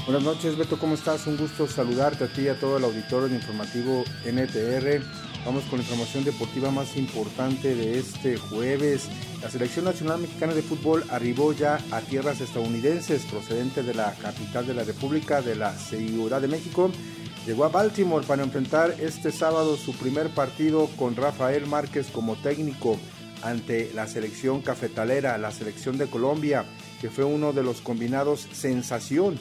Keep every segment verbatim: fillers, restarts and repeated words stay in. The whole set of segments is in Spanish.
Buenas noches, Beto, ¿cómo estás? Un gusto saludarte a ti y a todo el auditorio de Informativo N T R. Vamos con la información deportiva más importante de este jueves. La Selección Nacional Mexicana de Fútbol arribó ya a tierras estadounidenses, procedente de la capital de la República, de la Ciudad de México. Llegó a Baltimore para enfrentar este sábado su primer partido con Rafael Márquez como técnico ante la selección cafetalera, la selección de Colombia, que fue uno de los combinados sensación,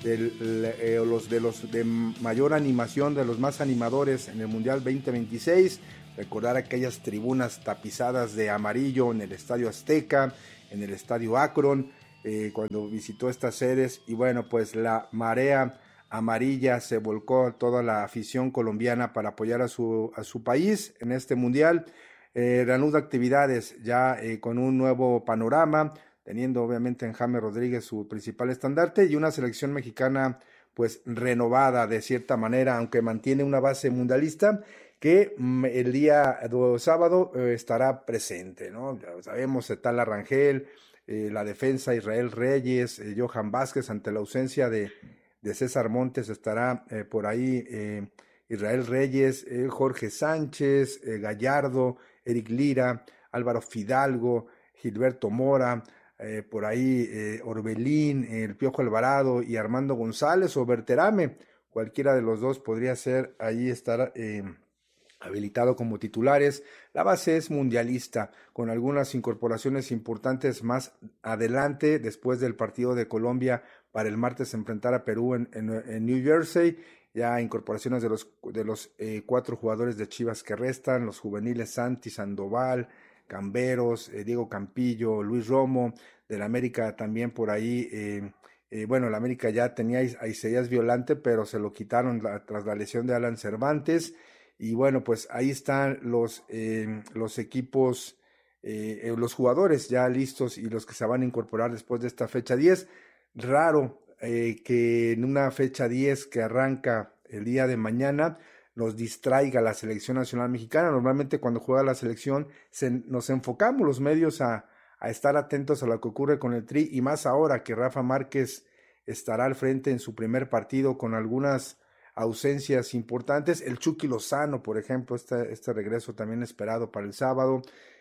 de, eh, los, de los de mayor animación, de los más animadores en el Mundial veinte veintiséis. Recordar aquellas tribunas tapizadas de amarillo en el Estadio Azteca, en el Estadio Akron, eh, cuando visitó estas sedes, y bueno, pues la marea amarilla se volcó toda la afición colombiana para apoyar a su, a su país en este Mundial. Eh, reanuda actividades ya eh, con un nuevo panorama, teniendo obviamente en James Rodríguez su principal estandarte y una selección mexicana pues renovada de cierta manera, aunque mantiene una base mundialista que mm, el día do, sábado eh, estará presente, ¿no? Ya sabemos, está la Rangel, eh, la defensa Israel Reyes, eh, Johan Vázquez, ante la ausencia de, de César Montes estará eh, por ahí eh, Israel Reyes, eh, Jorge Sánchez, eh, Gallardo, Eric Lira, Álvaro Fidalgo, Gilberto Mora, eh, por ahí eh, Orbelín, el Piojo Alvarado y Armando González o Berterame. Cualquiera de los dos podría ser, ahí estar eh, habilitado como titulares. La base es mundialista, con algunas incorporaciones importantes más adelante, después del partido de Colombia para el martes enfrentar a Perú en, en, en New Jersey. Ya incorporaciones de los, de los eh, cuatro jugadores de Chivas que restan, los juveniles Santi, Sandoval, Camberos, eh, Diego Campillo, Luis Romo, del América también por ahí. Eh, eh, bueno, el América ya tenía a Isaías Violante, pero se lo quitaron la, tras la lesión de Alan Cervantes. Y bueno, pues ahí están los, eh, los equipos, eh, los jugadores ya listos y los que se van a incorporar después de esta fecha diez. Raro eh, que en una fecha diez que arranca el día de mañana nos distraiga la selección nacional mexicana. Normalmente cuando juega la selección se, nos enfocamos los medios a, a estar atentos a lo que ocurre con el Tri, y más ahora que Rafa Márquez estará al frente en su primer partido con algunas ausencias importantes. El Chucky Lozano, por ejemplo, este, este regreso también esperado para el sábado,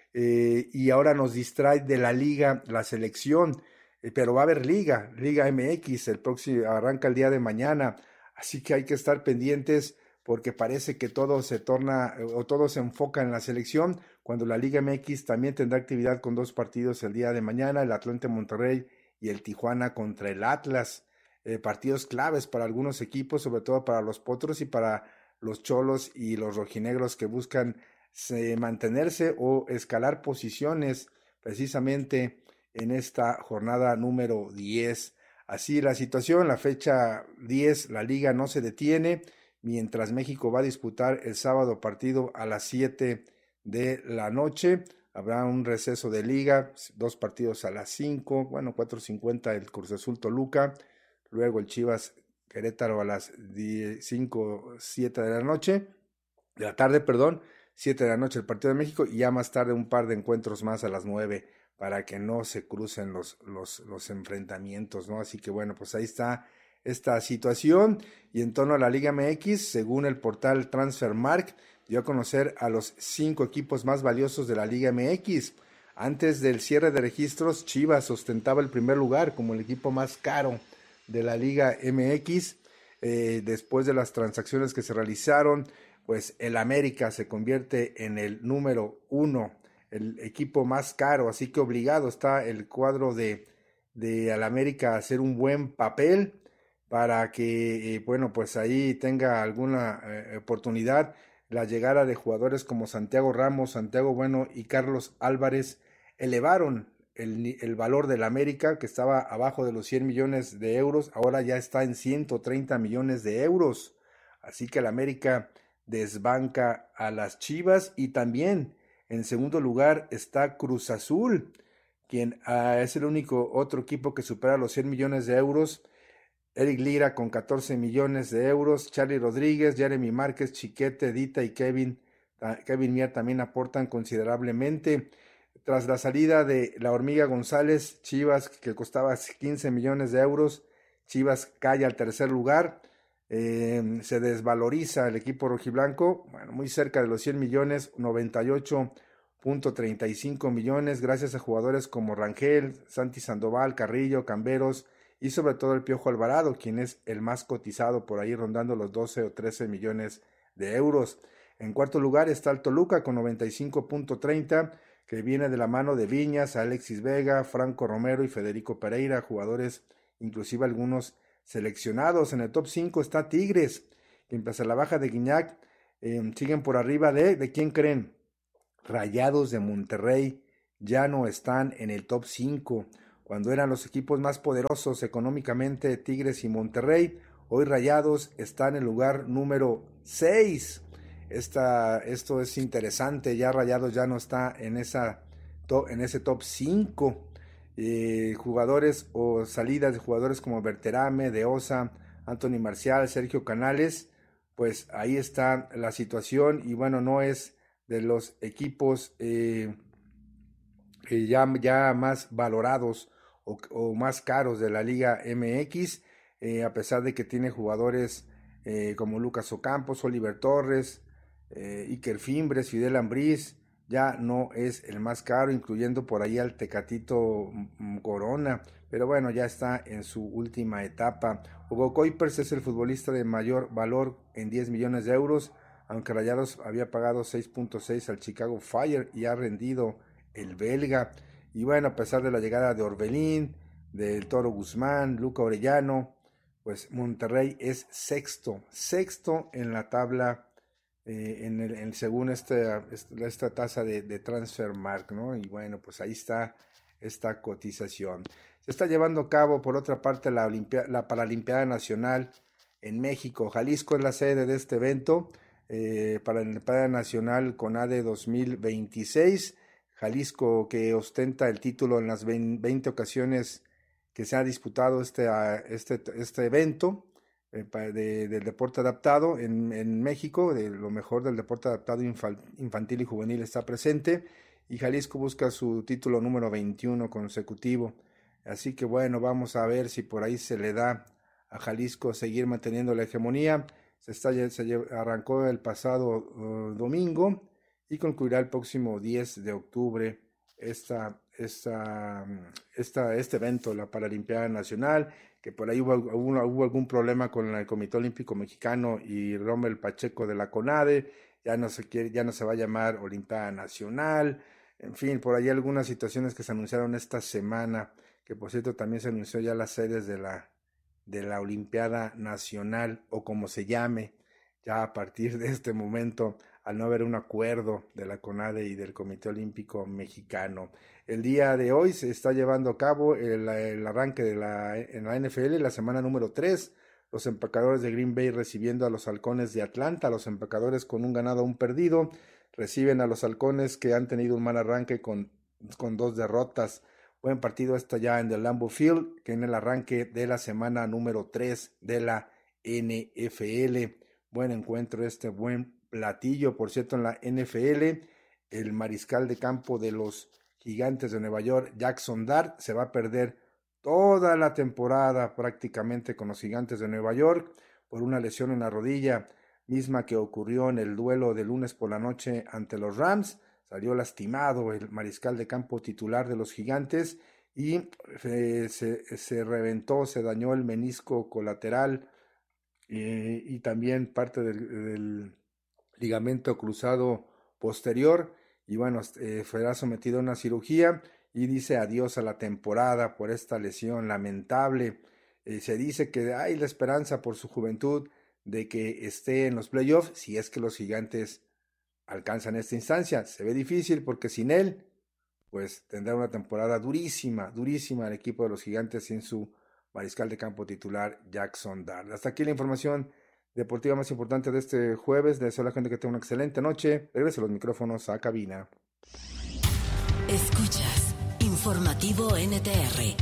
eh, y ahora nos distrae de la liga, la selección, eh, pero va a haber liga, Liga M X, el próximo arranca el día de mañana, así que hay que estar pendientes porque parece que todo se torna o todo se enfoca en la selección, cuando la Liga M X también tendrá actividad con dos partidos el día de mañana, el Atlante Monterrey y el Tijuana contra el Atlas. Eh, partidos claves para algunos equipos, sobre todo para los Potros y para los Cholos y los Rojinegros, que buscan se, mantenerse o escalar posiciones precisamente en esta jornada número diez. Así la situación, la fecha diez, la liga no se detiene, mientras México va a disputar el sábado partido a las siete de la noche. Habrá un receso de liga, dos partidos a las cinco, bueno, cuatro cincuenta el Cruz Azul Toluca, luego el Chivas Querétaro a las cinco, siete de la noche, de la tarde, perdón, siete de la noche el partido de México, y ya más tarde un par de encuentros más a las nueve para que no se crucen los, los, los enfrentamientos, ¿no? Así que bueno, pues ahí está esta situación. Y en torno a la Liga M X, según el portal Transfermarkt, dio a conocer a los cinco equipos más valiosos de la Liga M X. Antes del cierre de registros, Chivas ostentaba el primer lugar como el equipo más caro de la Liga M X. Eh, después de las transacciones que se realizaron, pues el América se convierte en el número uno, el equipo más caro, así que obligado está el cuadro de, de al América a hacer un buen papel para que, eh, bueno, pues ahí tenga alguna eh, oportunidad. La llegada de jugadores como Santiago Ramos, Santiago Bueno y Carlos Álvarez elevaron el, el valor del América, que estaba abajo de los cien millones de euros, ahora ya está en ciento treinta millones de euros. Así que el América desbanca a las Chivas, y también en segundo lugar está Cruz Azul, quien uh, es el único otro equipo que supera los cien millones de euros. Eric Lira con catorce millones de euros, Charlie Rodríguez, Jeremy Márquez, Chiquete, Dita y Kevin, Kevin Mier también aportan considerablemente. Tras la salida de la Hormiga González, Chivas, que costaba quince millones de euros, Chivas cae al tercer lugar. Eh, se desvaloriza el equipo rojiblanco, bueno, muy cerca de los cien millones, noventa y ocho punto treinta y cinco millones, gracias a jugadores como Rangel, Santi Sandoval, Carrillo, Camberos y sobre todo el Piojo Alvarado, quien es el más cotizado por ahí rondando los doce o trece millones de euros. En cuarto lugar está el Toluca con noventa y cinco punto treinta, que viene de la mano de Viñas, Alexis Vega, Franco Romero y Federico Pereira, jugadores inclusive algunos seleccionados. En el top cinco está Tigres, que pese a la baja de Guiñac, eh, siguen por arriba de, ¿de quién creen? Rayados de Monterrey. Ya no están en el top cinco, cuando eran los equipos más poderosos económicamente, Tigres y Monterrey. Hoy Rayados está en el lugar número seis. Esta, esto es interesante, ya Rayados ya no está en, esa, to, en ese top cinco. Eh, jugadores o salidas de jugadores como Berterame, De Osa, Anthony Marcial, Sergio Canales, pues ahí está la situación. Y bueno, no es de los equipos eh, eh, ya, ya más valorados o, o más caros de la Liga M X, eh, a pesar de que tiene jugadores eh, como Lucas Ocampos, Oliver Torres, eh, Iker Fimbres, Fidel Ambriz. Ya no es el más caro, incluyendo por ahí al Tecatito Corona, pero bueno, ya está en su última etapa. Hugo Kuipers es el futbolista de mayor valor en diez millones de euros, aunque Rayados había pagado seis punto seis al Chicago Fire y ha rendido el belga. Y bueno, a pesar de la llegada de Orbelín, del Toro Guzmán, Luca Orellano, pues Monterrey es sexto, sexto en la tabla. Eh, en el, en, según este, esta tasa de, de Transfermarkt, ¿no? Y bueno, pues ahí está esta cotización. Se está llevando a cabo, por otra parte, la, Olimpia, la Paralimpiada Nacional en México. Jalisco es la sede de este evento, eh, Paralimpiada Nacional CONADE dos mil veintiséis. Jalisco, que ostenta el título en las veinte ocasiones que se ha disputado este, este, este evento. De, del deporte adaptado en, en México, de lo mejor del deporte adaptado infantil y juvenil está presente, y Jalisco busca su título número veintiuno consecutivo. Así que bueno, vamos a ver si por ahí se le da a Jalisco seguir manteniendo la hegemonía. Se, está, se arrancó el pasado uh, domingo y concluirá el próximo diez de octubre esta, esta, esta, este evento, la Paralimpiada Nacional, que por ahí hubo, hubo, hubo algún problema con el Comité Olímpico Mexicano y Rommel Pacheco de la CONADE. Ya no se quiere, ya no se va a llamar Olimpiada Nacional. En fin, por ahí algunas situaciones que se anunciaron esta semana, que por cierto también se anunció ya las sedes de la, de la Olimpiada Nacional, o como se llame, ya a partir de este momento, al no haber un acuerdo de la CONADE y del Comité Olímpico Mexicano. El día de hoy se está llevando a cabo el, el arranque de la, en la N F L, la semana número tres, los empacadores de Green Bay recibiendo a los Halcones de Atlanta. Los empacadores con un ganado, un perdido, reciben a los Halcones que han tenido un mal arranque con, con dos derrotas. Buen partido está ya en el Lambeau Field, que en el arranque de la semana número tres de la N F L. Buen encuentro este, buen platillo. Por cierto, en la N F L, el mariscal de campo de los Gigantes de Nueva York, Jackson Dart, se va a perder toda la temporada prácticamente con los Gigantes de Nueva York por una lesión en la rodilla, misma que ocurrió en el duelo de lunes por la noche ante los Rams. Salió lastimado el mariscal de campo titular de los Gigantes y eh, se, se reventó, se dañó el menisco colateral eh, y también parte del, del ligamento cruzado posterior. Y bueno, eh, será sometido a una cirugía y dice adiós a la temporada por esta lesión lamentable. Eh, se dice que hay la esperanza por su juventud de que esté en los playoffs, si es que los Gigantes alcanzan esta instancia. Se ve difícil porque sin él, pues tendrá una temporada durísima, durísima el equipo de los Gigantes sin su mariscal de campo titular, Jackson Dart. Hasta aquí la información deportiva más importante de este jueves. Les deseo a la gente que tenga una excelente noche. Regreso los micrófonos a cabina. Escuchas Informativo N T R.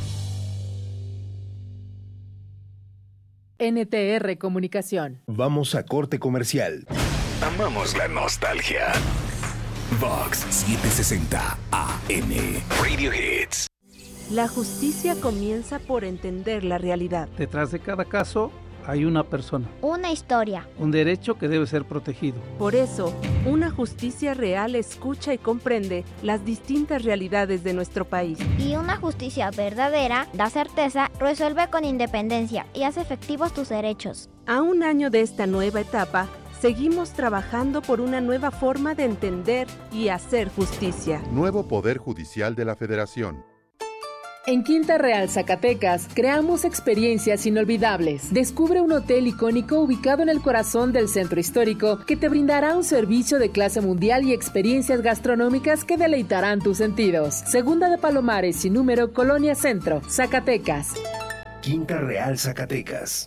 N T R Comunicación. Vamos a corte comercial. Amamos la nostalgia. Vox setecientos sesenta A M. Radio Hits. La justicia comienza por entender la realidad. Detrás de cada caso hay una persona. Una historia. Un derecho que debe ser protegido. Por eso, una justicia real escucha y comprende las distintas realidades de nuestro país. Y una justicia verdadera da certeza, resuelve con independencia y hace efectivos tus derechos. A un año de esta nueva etapa, seguimos trabajando por una nueva forma de entender y hacer justicia. Nuevo Poder Judicial de la Federación. En Quinta Real, Zacatecas, creamos experiencias inolvidables. Descubre un hotel icónico ubicado en el corazón del centro histórico que te brindará un servicio de clase mundial y experiencias gastronómicas que deleitarán tus sentidos. Segunda de Palomares, sin número, Colonia Centro, Zacatecas. Quinta Real, Zacatecas.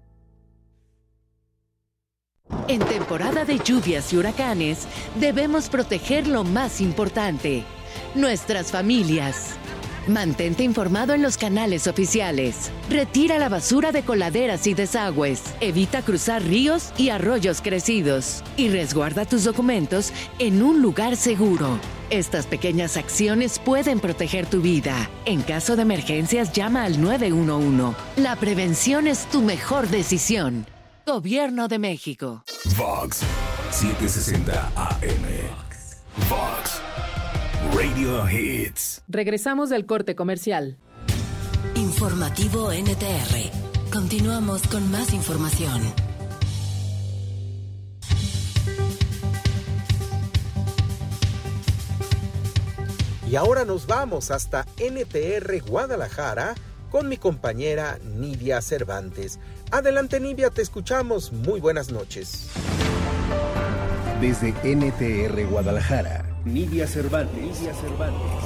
En temporada de lluvias y huracanes, debemos proteger lo más importante, nuestras familias. Mantente informado en los canales oficiales. Retira la basura de coladeras y desagües. Evita cruzar ríos y arroyos crecidos. Y resguarda tus documentos en un lugar seguro. Estas pequeñas acciones pueden proteger tu vida. En caso de emergencias, llama al nueve uno uno. La prevención es tu mejor decisión. Gobierno de México. Vox setecientos sesenta A M. Vox Radio Hits. Regresamos del corte comercial. Informativo N T R. Continuamos con más información. Y ahora nos vamos hasta N T R Guadalajara con mi compañera Nidia Cervantes. Adelante, Nidia, te escuchamos. Muy buenas noches. Desde N T R Guadalajara, Nidia Cervantes. Nidia Cervantes.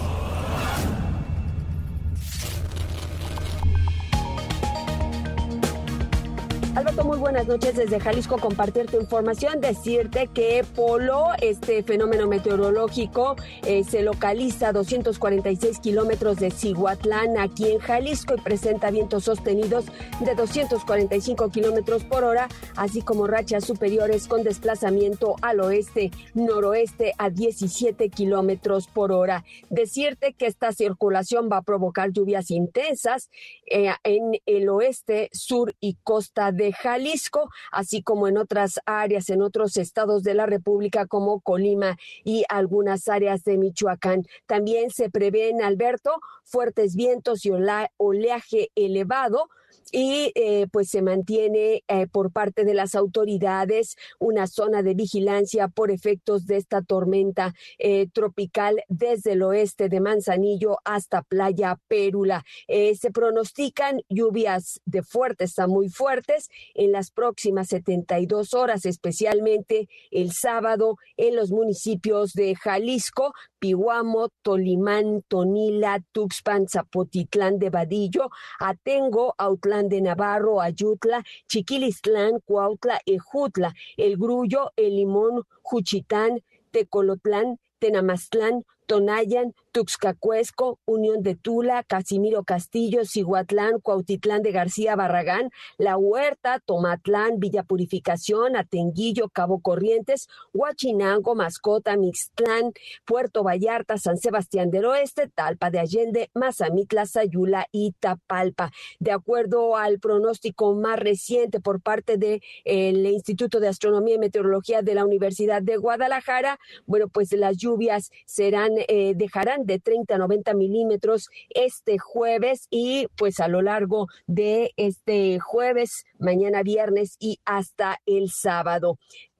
Alberto, muy buenas noches desde Jalisco, compartirte información, decirte que Polo, este fenómeno meteorológico, eh, se localiza a doscientos cuarenta y seis kilómetros de Cihuatlán, aquí en Jalisco, y presenta vientos sostenidos de doscientos cuarenta y cinco kilómetros por hora, así como rachas superiores con desplazamiento al oeste, noroeste a diecisiete kilómetros por hora. Decirte que esta circulación va a provocar lluvias intensas eh, en el oeste, sur y costa de Jalisco, así como en otras áreas, en otros estados de la República como Colima y algunas áreas de Michoacán. También se prevén, Alberto, fuertes vientos y oleaje elevado, y eh, pues se mantiene eh, por parte de las autoridades una zona de vigilancia por efectos de esta tormenta eh, tropical desde el oeste de Manzanillo hasta Playa Pérula. Eh, se pronostican lluvias de fuertes a muy fuertes en las próximas setenta y dos horas, especialmente el sábado en los municipios de Jalisco, Pihuamo, Tolimán, Tonila, Tuxpan, Zapotitlán de Vadillo, Atengo, Autlán de Navarro, Ayutla, Chiquilistlán, Cuautla, Ejutla, El Grullo, El Limón, Juchitán, Tecolotlán, Tenamaztlán, Tonayan, Tuxcacuesco, Unión de Tula, Casimiro Castillo, Cihuatlán, Cuautitlán de García Barragán, La Huerta, Tomatlán, Villa Purificación, Atenguillo, Cabo Corrientes, Huachinango, Mascota, Mixtlán, Puerto Vallarta, San Sebastián del Oeste, Talpa de Allende, Mazamitla, Sayula y Tapalpa. De acuerdo al pronóstico más reciente por parte del Instituto de Astronomía y Meteorología de la Universidad de Guadalajara, bueno, pues las lluvias serán Eh, dejarán de treinta a noventa milímetros este jueves y pues a lo largo de este jueves, mañana viernes y hasta el sábado.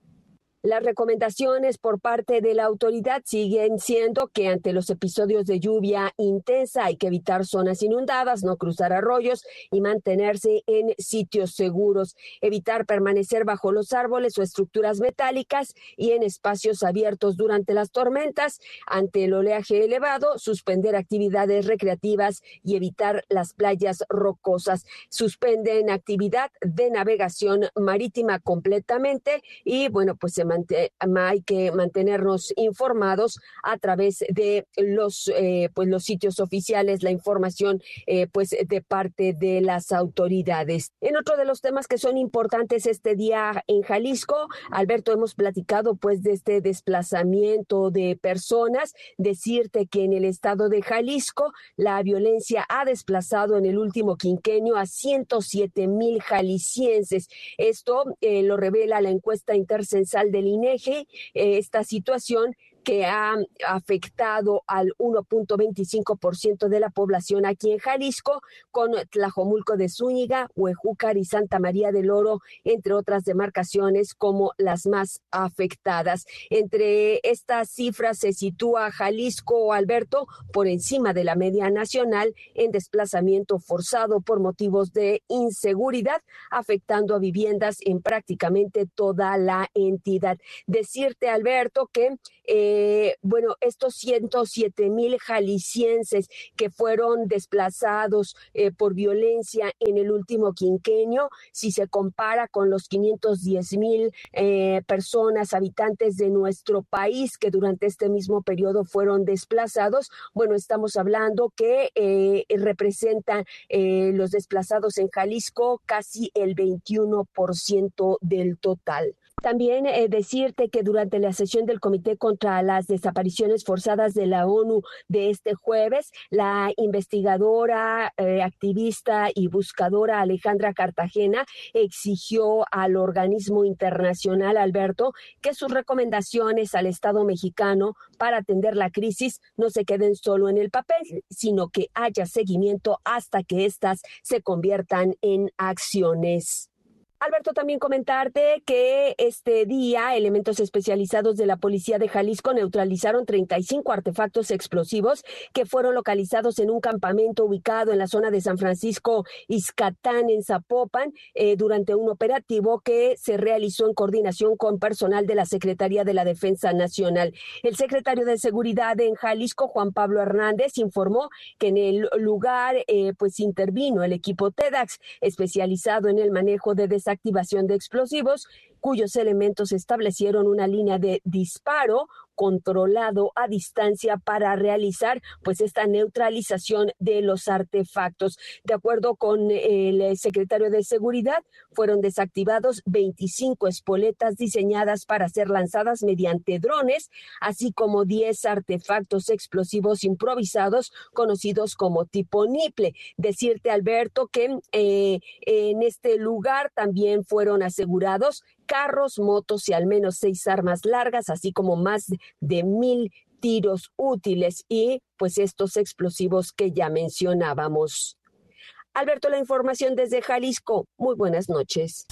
Las recomendaciones por parte de la autoridad siguen siendo que ante los episodios de lluvia intensa hay que evitar zonas inundadas, no cruzar arroyos y mantenerse en sitios seguros, evitar permanecer bajo los árboles o estructuras metálicas y en espacios abiertos durante las tormentas. Ante el oleaje elevado, suspender actividades recreativas y evitar las playas rocosas. Suspenden actividad de navegación marítima completamente y bueno, pues se mant- hay que mantenernos informados a través de los, eh, pues los sitios oficiales, la información eh, pues de parte de las autoridades. En otro de los temas que son importantes este día en Jalisco, Alberto, hemos platicado pues de este desplazamiento de personas. Decirte que en el estado de Jalisco la violencia ha desplazado en el último quinquenio a ciento siete mil jaliscienses. Esto eh, lo revela la encuesta intercensal del INEGI. Eh, esta situación que ha afectado al uno punto veinticinco por ciento de la población aquí en Jalisco, con Tlajomulco de Zúñiga, Huejúcar y Santa María del Oro, entre otras demarcaciones como las más afectadas. Entre estas cifras se sitúa Jalisco, Alberto, por encima de la media nacional en desplazamiento forzado por motivos de inseguridad, afectando a viviendas en prácticamente toda la entidad. Decirte, Alberto, que Eh, bueno, estos ciento siete mil jaliscienses que fueron desplazados eh, por violencia en el último quinquenio, si se compara con los quinientos diez mil eh, personas, habitantes de nuestro país que durante este mismo periodo fueron desplazados, bueno, estamos hablando que eh, representan eh, los desplazados en Jalisco casi el veintiuno por ciento del total. También eh, decirte que durante la sesión del Comité contra las Desapariciones Forzadas de la ONU de este jueves, la investigadora, eh, activista y buscadora Alejandra Cartagena exigió al organismo internacional, Alberto, que sus recomendaciones al Estado mexicano para atender la crisis no se queden solo en el papel, sino que haya seguimiento hasta que éstas se conviertan en acciones. Alberto, también comentarte que este día elementos especializados de la Policía de Jalisco neutralizaron treinta y cinco artefactos explosivos que fueron localizados en un campamento ubicado en la zona de San Francisco Ixcatán, en Zapopan, eh, durante un operativo que se realizó en coordinación con personal de la Secretaría de la Defensa Nacional. El secretario de Seguridad en Jalisco, Juan Pablo Hernández, informó que en el lugar eh, pues intervino el equipo TEDAX, especializado en el manejo de desactivación activación de explosivos, cuyos elementos establecieron una línea de disparo controlado a distancia para realizar pues esta neutralización de los artefactos. De acuerdo con el secretario de Seguridad, fueron desactivados veinticinco espoletas diseñadas para ser lanzadas mediante drones, así como diez artefactos explosivos improvisados conocidos como tipo niple. Decirte, Alberto, que eh, en este lugar también fueron asegurados carros, motos y al menos seis armas largas, así como más de mil tiros útiles y pues estos explosivos que ya mencionábamos. Alberto, la información desde Jalisco. Muy buenas noches.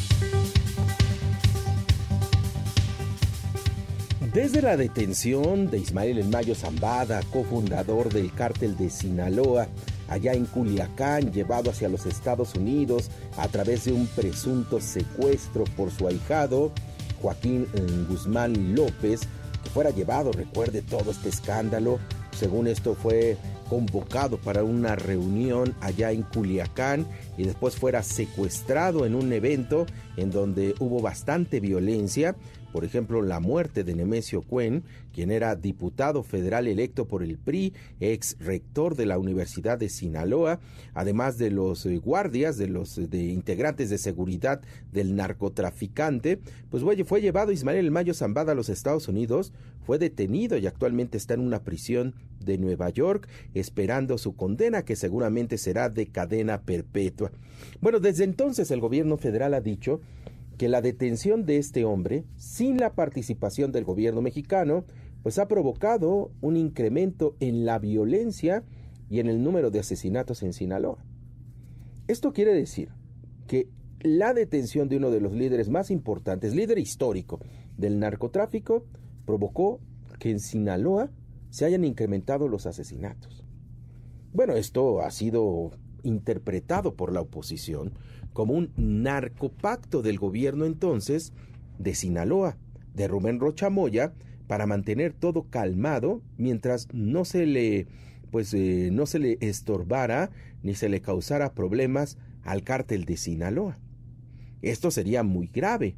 Desde la detención de Ismael El Mayo Zambada, cofundador del cártel de Sinaloa, allá en Culiacán, llevado hacia los Estados Unidos a través de un presunto secuestro por su ahijado, Joaquín Guzmán López, que fuera llevado, recuerde todo este escándalo, según esto fue convocado para una reunión allá en Culiacán y después fuera secuestrado en un evento en donde hubo bastante violencia. Por ejemplo, la muerte de Nemesio Cuen, quien era diputado federal electo por el P R I, ex rector de la Universidad de Sinaloa, además de los eh, guardias, de los de integrantes de seguridad del narcotraficante, pues fue, fue llevado Ismael El Mayo Zambada a los Estados Unidos, fue detenido y actualmente está en una prisión de Nueva York, esperando su condena, que seguramente será de cadena perpetua. Bueno, desde entonces el gobierno federal ha dicho que la detención de este hombre, sin la participación del gobierno mexicano, pues ha provocado un incremento en la violencia y en el número de asesinatos en Sinaloa. Esto quiere decir que la detención de uno de los líderes más importantes, líder histórico del narcotráfico, provocó que en Sinaloa se hayan incrementado los asesinatos. Bueno, esto ha sido interpretado por la oposición como un narcopacto del gobierno entonces de Sinaloa, de Rubén Rocha Moya, para mantener todo calmado mientras no se le, pues, eh, no se le estorbara ni se le causara problemas al cártel de Sinaloa. Esto sería muy grave.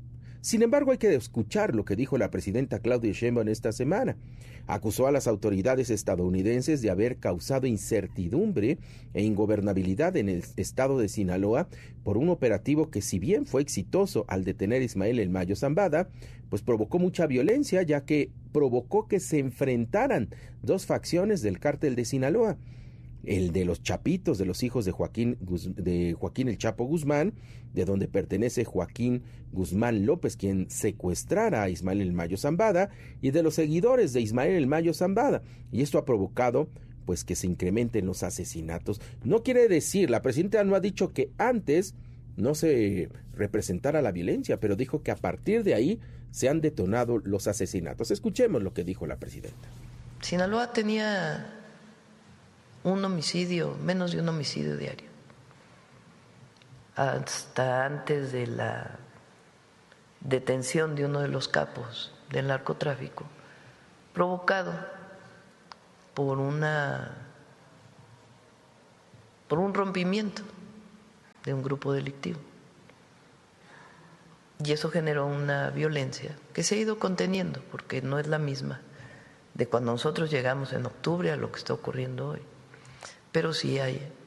Sin embargo, hay que escuchar lo que dijo la presidenta Claudia Sheinbaum esta semana. Acusó a las autoridades estadounidenses de haber causado incertidumbre e ingobernabilidad en el estado de Sinaloa por un operativo que, si bien fue exitoso al detener a Ismael El Mayo Zambada, pues provocó mucha violencia, ya que provocó que se enfrentaran dos facciones del cártel de Sinaloa. El de los Chapitos, de los hijos de Joaquín, de Joaquín El Chapo Guzmán, de donde pertenece Joaquín Guzmán López, quien secuestrara a Ismael El Mayo Zambada, y de los seguidores de Ismael El Mayo Zambada. Y esto ha provocado pues que se incrementen los asesinatos. No quiere decir, la presidenta no ha dicho que antes no se representara la violencia, pero dijo que a partir de ahí se han detonado los asesinatos. Escuchemos lo que dijo la presidenta. Sinaloa tenía un homicidio, menos de un homicidio diario, hasta antes de la detención de uno de los capos del narcotráfico, provocado por una por un rompimiento de un grupo delictivo. Y eso generó una violencia que se ha ido conteniendo, porque no es la misma de cuando nosotros llegamos en octubre a lo que está ocurriendo hoy. Pero sí hay